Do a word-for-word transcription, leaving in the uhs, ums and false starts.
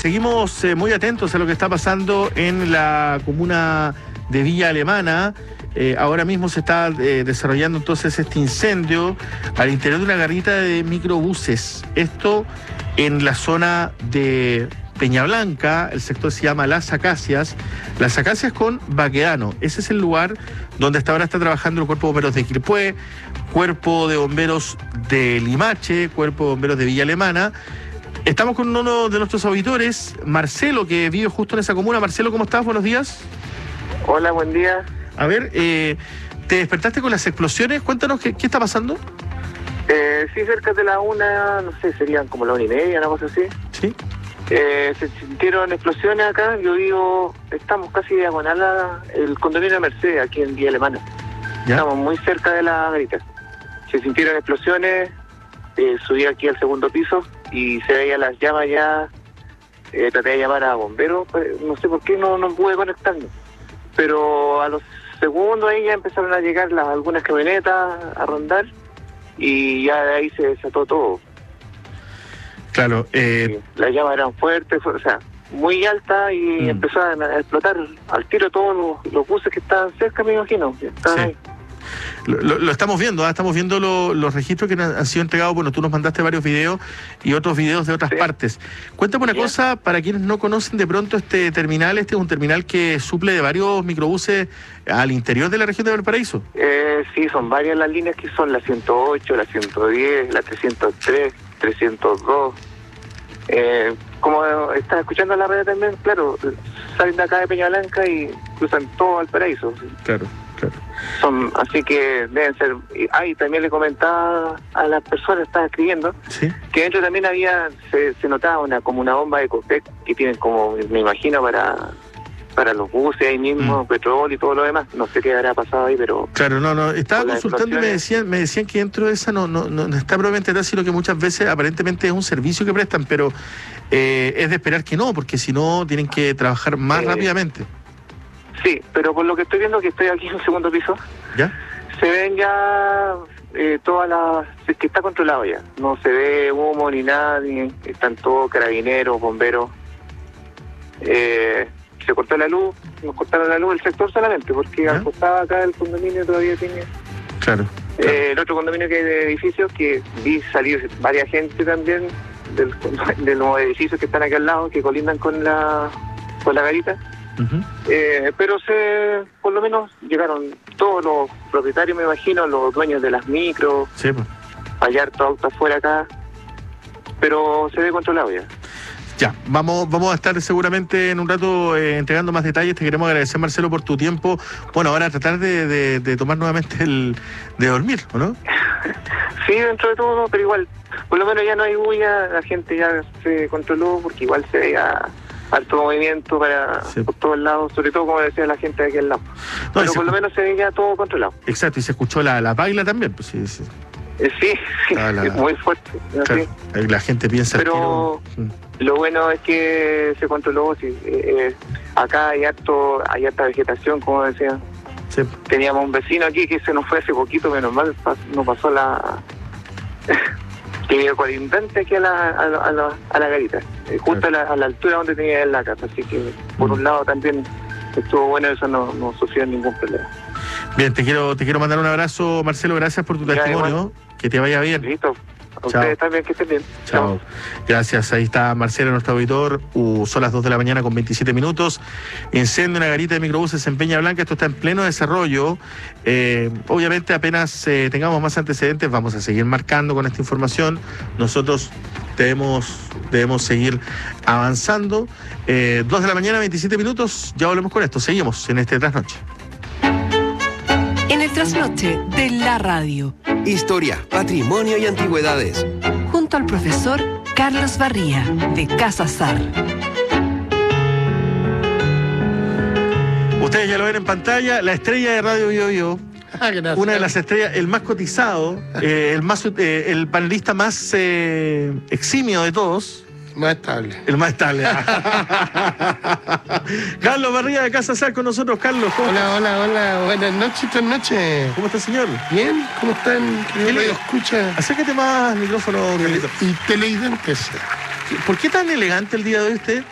seguimos eh, muy atentos a lo que está pasando en la comuna de Villa Alemana. Eh, ahora mismo se está eh, desarrollando entonces este incendio al interior de una garita de microbuses. Esto en la zona de Peña Blanca, el sector se llama Las Acacias. Las Acacias con Baquedano. Ese es el lugar donde hasta ahora está trabajando el Cuerpo de Bomberos de Quilpué, Cuerpo de Bomberos de Limache, Cuerpo de Bomberos de Villa Alemana. Estamos con uno de nuestros auditores, Marcelo, que vive justo en esa comuna. Marcelo, ¿cómo estás? Buenos días. Hola, buen día. A ver, eh, ¿te despertaste con las explosiones? Cuéntanos, ¿qué, qué está pasando? Eh, sí, cerca de la una, no sé, serían como la una y media, una cosa así. Sí. Eh, se sintieron explosiones acá. Yo vivo, estamos casi diagonal a el condominio de Mercedes, aquí en Villa Alemana. ¿Ya? Estamos muy cerca de la garita. Se sintieron explosiones, eh, subí aquí al segundo piso y se veían las llamas ya. Eh, traté de llamar a bomberos, pues, no sé por qué no, no pude conectarme. Pero a los segundos ahí ya empezaron a llegar las, algunas camionetas a rondar y ya de ahí se desató todo. Claro. Eh... Sí, las llamas eran fuertes, fue, o sea, muy altas y mm. empezaron a explotar al tiro todos los, los buses que estaban cerca, me imagino. Estaban sí. ahí. Lo, lo, lo estamos viendo, ¿eh? Estamos viendo lo, los registros que han, han sido entregados. Bueno, tú nos mandaste varios videos y otros videos de otras sí. partes. Cuéntame una ¿Sí? cosa, para quienes no conocen de pronto este terminal. Este es un terminal que suple de varios microbuses al interior de la región de Valparaíso. Eh, sí, son varias las líneas que son la ciento ocho, la ciento diez, la trescientos tres, trescientos dos. Eh, como estás escuchando la radio también, claro, salen de acá de Peña Blanca y cruzan todo Valparaíso. Claro. Claro. Son, así que deben ser. Ahí también le comentaba a las personas, estaba escribiendo, ¿sí? que dentro también había, se, se notaba una como una bomba de Ecopec que tienen como, me imagino, para para los buses ahí mismo, mm. petróleo y todo lo demás. No sé qué habrá pasado ahí, pero... Claro, no, no, estaba consultando y me decían, me decían que dentro de esa no, no, no, no está probablemente atrás, sino que muchas veces aparentemente es un servicio que prestan, pero eh, es de esperar que no, porque si no tienen que trabajar más eh, rápidamente. Sí, pero por lo que estoy viendo, que estoy aquí en el segundo piso, ¿ya? Se ven ya eh, todas las... Es que está controlado ya. No se ve humo ni nada, ni, están todos carabineros, bomberos. Eh, se cortó la luz, nos cortaron la luz el sector solamente, porque al costado acá el condominio todavía tiene... Claro. Eh, claro. El otro condominio que hay de edificios, que vi salir varias gente también del, de los edificios que están aquí al lado, que colindan con la, con la garita. Uh-huh. Eh, pero se por lo menos llegaron todos los propietarios, me imagino, los dueños de las micros, sí, pues. hallar todo auto afuera acá, pero se ve controlado ya. Ya, vamos, vamos a estar seguramente en un rato eh, entregando más detalles. Te queremos agradecer, Marcelo, por tu tiempo. Bueno, ahora tratar de, de, de tomar nuevamente el de dormir, ¿o no? Sí, dentro de todo, pero igual, por lo menos ya no hay bulla, la gente ya se controló, porque igual se veía alto movimiento para sí. por todos lados, sobre todo como decía la gente de aquí al lado. No, pero por lo menos se veía todo controlado. Exacto, y se escuchó la, la baila también, pues sí, sí. Eh, sí, sí ah, la, es muy fuerte. Claro, la gente piensa pero que no. Lo bueno es que se controló. Sí, eh, acá hay harto, hay harta vegetación, como decía. Sí. Teníamos un vecino aquí que se nos fue hace poquito, menos mal, no pasó la... que vive colindante aquí a la, a la, a la, a la garita, eh, justo claro. a, la, a la altura donde tenía él la casa, así que por mm. un lado también estuvo bueno, eso no, no sufrió ningún problema. Bien, te quiero te quiero mandar un abrazo, Marcelo, gracias por tu ya, testimonio, igual. Que te vaya bien. Listo. A Chao. Ustedes también, que estén bien. Chao. Chao. Gracias, ahí está Marcelo, nuestro auditor. Uh, son las dos de la mañana con veintisiete minutos. Incendio en una garita de microbuses en Peña Blanca. Esto está en pleno desarrollo. Eh, obviamente, apenas eh, tengamos más antecedentes, vamos a seguir marcando con esta información. Nosotros debemos, debemos seguir avanzando. Eh, dos de la mañana, veintisiete minutos. Ya volvemos con esto. Seguimos en este trasnoche. En el trasnoche de la radio. Historia, patrimonio y antigüedades. Junto al profesor Carlos Barría, de Casa Sar. Ustedes ya lo ven en pantalla, la estrella de Radio Bio Bio. Ah, una de las estrellas, el más cotizado, eh, el más eh, el panelista más eh, eximio de todos. Más estable. El más estable. Carlos Barría de Casa Sar con nosotros. Carlos, ¿cómo Hola, estás? hola, hola. Buenas noches, buenas noches. ¿Cómo está, señor? Bien, ¿cómo están? ¿Qué le escucha? Acércate más al micrófono, Carlito. Y televidentes. ¿Por qué tan elegante el día de hoy usted?